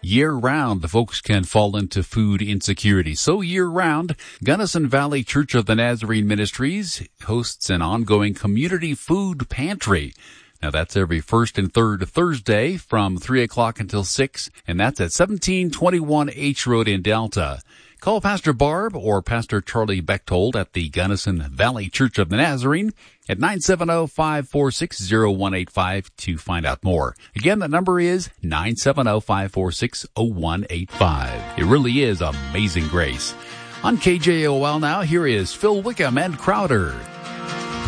Year-round, the folks can fall into food insecurity. So year-round, Gunnison Valley Church of the Nazarene Ministries hosts an ongoing community food pantry. Now that's every first and third Thursday from 3 o'clock until 6, and that's at 1721 H Road in Delta. Call Pastor Barb or Pastor Charlie Bechtold at the Gunnison Valley Church of the Nazarene at 970-546-0185 to find out more. Again, the number is 970-546-0185. It really is amazing grace. On KJOL now, here is Phil Wickham and Crowder.